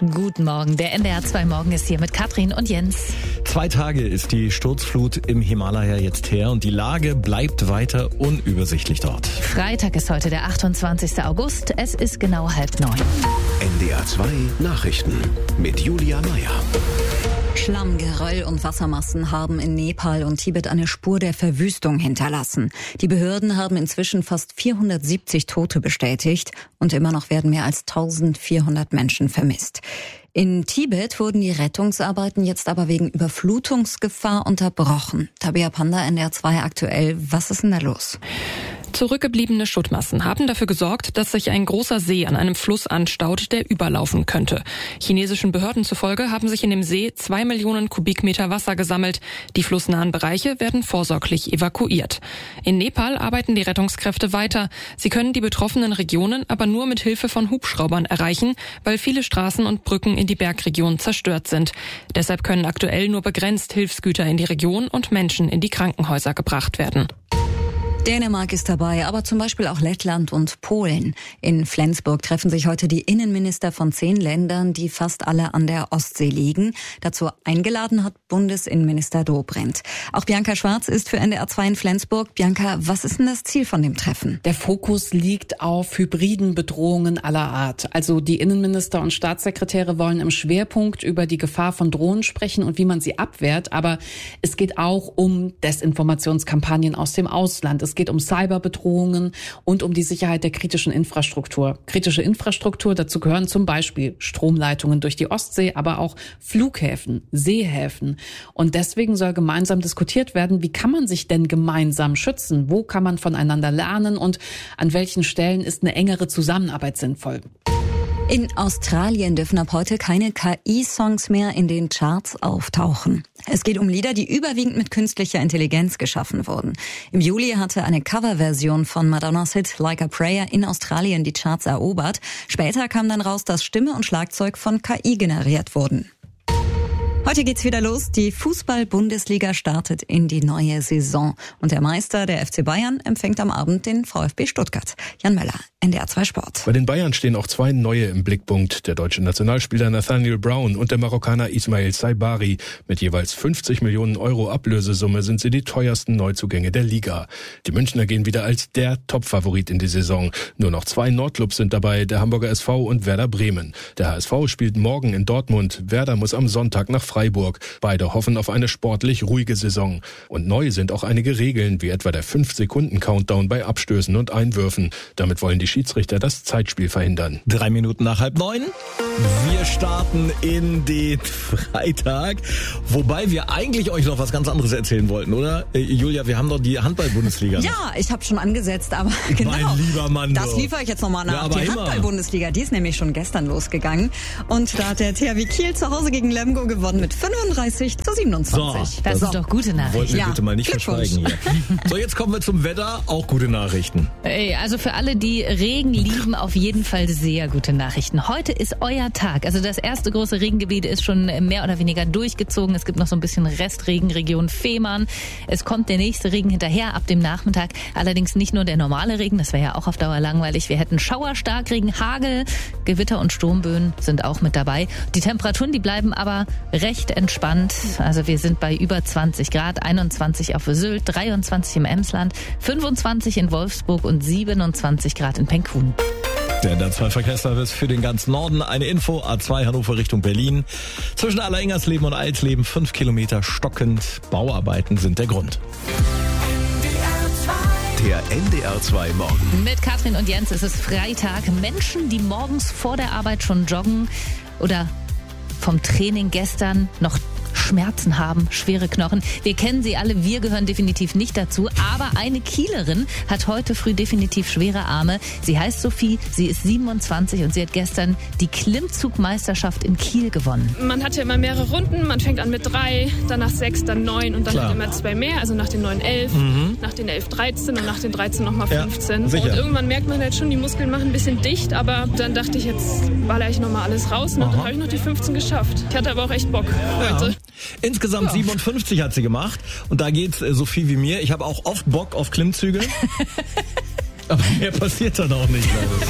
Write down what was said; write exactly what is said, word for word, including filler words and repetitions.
Guten Morgen, der N D R zwei Morgen ist hier mit Katrin und Jens. Zwei Tage ist die Sturzflut im Himalaya jetzt her und die Lage bleibt weiter unübersichtlich dort. Freitag ist heute der achtundzwanzigster August, es ist genau halb neun. N D R zwei Nachrichten mit Julia Meyer. Schlamm, Geröll und Wassermassen haben in Nepal und Tibet eine Spur der Verwüstung hinterlassen. Die Behörden haben inzwischen fast vierhundertsiebzig Tote bestätigt und immer noch werden mehr als eintausendvierhundert Menschen vermisst. In Tibet wurden die Rettungsarbeiten jetzt aber wegen Überflutungsgefahr unterbrochen. Tabea Panda, N D R zwei aktuell. Was ist denn da los? Zurückgebliebene Schuttmassen haben dafür gesorgt, dass sich ein großer See an einem Fluss anstaut, der überlaufen könnte. Chinesischen Behörden zufolge haben sich in dem See zwei Millionen Kubikmeter Wasser gesammelt. Die flussnahen Bereiche werden vorsorglich evakuiert. In Nepal arbeiten die Rettungskräfte weiter. Sie können die betroffenen Regionen aber nur mit Hilfe von Hubschraubern erreichen, weil viele Straßen und Brücken in die Bergregion zerstört sind. Deshalb können aktuell nur begrenzt Hilfsgüter in die Region und Menschen in die Krankenhäuser gebracht werden. Dänemark ist dabei, aber zum Beispiel auch Lettland und Polen. In Flensburg treffen sich heute die Innenminister von zehn Ländern, die fast alle an der Ostsee liegen. Dazu eingeladen hat Bundesinnenminister Dobrindt. Auch Bianca Schwarz ist für N D R zwei in Flensburg. Bianca, was ist denn das Ziel von dem Treffen? Der Fokus liegt auf hybriden Bedrohungen aller Art. Also die Innenminister und Staatssekretäre wollen im Schwerpunkt über die Gefahr von Drohnen sprechen und wie man sie abwehrt. Aber es geht auch um Desinformationskampagnen aus dem Ausland. Es geht um Cyberbedrohungen und um die Sicherheit der kritischen Infrastruktur. Kritische Infrastruktur, dazu gehören zum Beispiel Stromleitungen durch die Ostsee, aber auch Flughäfen, Seehäfen. Und deswegen soll gemeinsam diskutiert werden, wie kann man sich denn gemeinsam schützen? Wo kann man voneinander lernen und an welchen Stellen ist eine engere Zusammenarbeit sinnvoll? In Australien dürfen ab heute keine K I-Songs mehr in den Charts auftauchen. Es geht um Lieder, die überwiegend mit künstlicher Intelligenz geschaffen wurden. Im Juli hatte eine Coverversion von Madonnas Hit Like a Prayer in Australien die Charts erobert. Später kam dann raus, dass Stimme und Schlagzeug von K I generiert wurden. Heute geht's wieder los. Die Fußball-Bundesliga startet in die neue Saison. Und der Meister, der F C Bayern, empfängt am Abend den VfB Stuttgart. Jan Möller, N D R zwei Sport. Bei den Bayern stehen auch zwei neue im Blickpunkt. Der deutsche Nationalspieler Nathaniel Brown und der Marokkaner Ismail Saibari. Mit jeweils fünfzig Millionen Euro Ablösesumme sind sie die teuersten Neuzugänge der Liga. Die Münchner gehen wieder als der Top-Favorit in die Saison. Nur noch zwei Nordclubs sind dabei, der Hamburger S V und Werder Bremen. Der H S V spielt morgen in Dortmund. Werder muss am Sonntag nach Freiburg. Beide hoffen auf eine sportlich ruhige Saison. Und neu sind auch einige Regeln, wie etwa der fünf Sekunden Countdown bei Abstößen und Einwürfen. Damit wollen die Schiedsrichter das Zeitspiel verhindern. Drei Minuten nach halb neun. Wir starten in den Freitag. Wobei wir eigentlich euch noch was ganz anderes erzählen wollten, oder? Äh, Julia, wir haben doch die Handball-Bundesliga. Ja, ich habe schon angesetzt, aber genau. Mein lieber Mann. Das liefere ich jetzt nochmal nach. Ja, die Handball-Bundesliga, die ist nämlich schon gestern losgegangen. Und da hat der T H W Kiel zu Hause gegen Lemgo gewonnen mit fünfunddreißig zu siebenundzwanzig. So, das so. sind doch gute Nachrichten. Wollten wir Ja, bitte mal nicht verschweigen hier. So, jetzt kommen wir zum Wetter. Auch gute Nachrichten. Ey, also für alle, die Regen lieben, auf jeden Fall sehr gute Nachrichten. Heute ist euer Tag. Also das erste große Regengebiet ist schon mehr oder weniger durchgezogen. Es gibt noch so ein bisschen Restregen, Region Fehmarn. Es kommt der nächste Regen hinterher ab dem Nachmittag. Allerdings nicht nur der normale Regen, das wäre ja auch auf Dauer langweilig. Wir hätten Schauer, Starkregen, Hagel, Gewitter und Sturmböen sind auch mit dabei. Die Temperaturen, die bleiben aber recht entspannt. Also wir sind bei über zwanzig Grad, einundzwanzig auf Sylt, dreiundzwanzig im Emsland, fünfundzwanzig in Wolfsburg und siebenundzwanzig Grad in Penkhuhn. Der N D R zwei Verkehrsservice für den ganzen Norden. Eine Info, A zwei Hannover Richtung Berlin. Zwischen Alleringers-Leben und Alsleben fünf Kilometer stockend. Bauarbeiten sind der Grund. Der N D R zwei Morgen. Mit Katrin und Jens ist es Freitag. Menschen, die morgens vor der Arbeit schon joggen oder vom Training gestern noch Schmerzen haben, schwere Knochen. Wir kennen sie alle, wir gehören definitiv nicht dazu. Aber eine Kielerin hat heute früh definitiv schwere Arme. Sie heißt Sophie, sie ist siebenundzwanzig und sie hat gestern die Klimmzugmeisterschaft in Kiel gewonnen. Man hat ja immer mehrere Runden. Man fängt an mit drei, danach sechs, dann neun und dann Klar. halt immer zwei mehr. Also nach den neun elf, Mhm. nach den elf dreizehn und nach den dreizehn nochmal Ja, fünfzehn. sicher. Und irgendwann merkt man halt schon, die Muskeln machen ein bisschen dicht. Aber dann dachte ich, jetzt baller ich nochmal alles raus. Und dann habe ich noch die fünfzehn geschafft. Ich hatte aber auch echt Bock heute. Insgesamt Ja. siebenundfünfzig hat sie gemacht. Und da geht's äh, so viel wie mir. Ich habe auch oft Bock auf Klimmzüge. Aber mehr passiert dann auch nicht. Also.